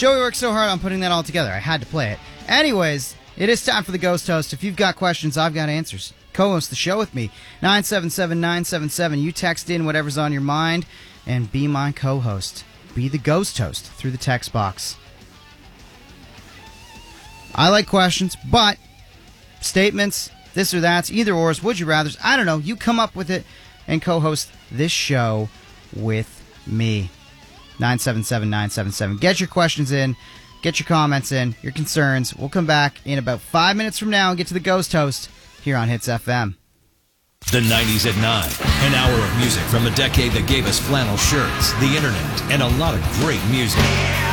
Joey worked so hard on putting that all together. I had to play it. Anyways, it is time for the Ghost Host. If you've got questions, I've got answers. Co-host the show with me, 977-977. You text in whatever's on your mind and be my co-host. Be the Ghost Host through the text box. I like questions, but statements, this or that's, either ors, would you rathers, I don't know. You come up with it and co-host this show with me. 977-977. Get your questions in. Get your comments in. Your concerns. We'll come back in about 5 minutes from now and get to the Ghost Host here on Hits FM. The 90s at 9. An hour of music from the decade that gave us flannel shirts, the internet, and a lot of great music.